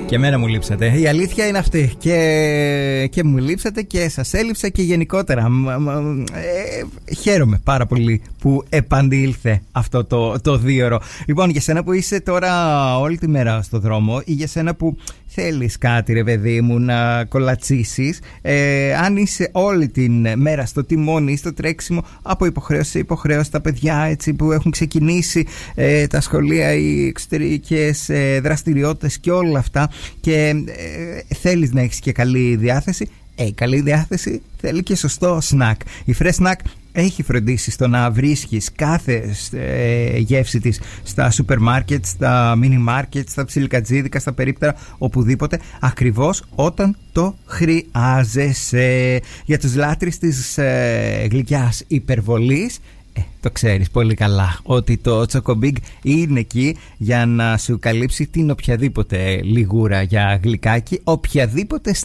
Και εμένα μου λείψατε. Η αλήθεια είναι αυτή. Και μου λείψατε και σας έλειψα και γενικότερα. Χαίρομαι πάρα πολύ που επαντήλθε αυτό το 2ωρο. Λοιπόν, για σένα που είσαι τώρα όλη τη μέρα στο δρόμο ή για σένα που θέλεις κάτι, ρε παιδί μου, να κολατσίσεις, αν είσαι όλη την μέρα στο τιμόνι ή στο τρέξιμο από υποχρέωση σε υποχρέωση, τα παιδιά έτσι που έχουν ξεκινήσει τα σχολεία, οι εξωτερικές δραστηριότητες και όλα αυτά, και θέλεις να έχεις και καλή διάθεση, καλή διάθεση θέλει και σωστό σνακ. Η Fresh Snack έχει φροντίσει στο να βρίσκεις κάθε γεύση της στα σούπερ μάρκετ, στα μίνι μάρκετ, στα ψιλικατζίδικα, στα περίπτερα, οπουδήποτε, ακριβώς όταν το χρειάζεσαι. Για τους λάτρεις της γλυκιάς υπερβολής, το ξέρεις πολύ καλά ότι το Choco Big είναι εκεί για να σου καλύψει την οποιαδήποτε λιγούρα για γλυκάκι, οποιαδήποτε